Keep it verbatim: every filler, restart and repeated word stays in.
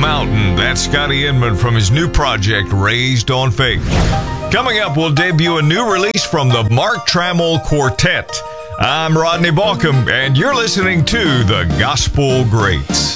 Mountain. That's Scotty Inman from his new project, Raised on Faith. Coming up, we'll debut a new release from the Mark Trammell Quartet. I'm Rodney Balcom, and you're listening to The Gospel Greats.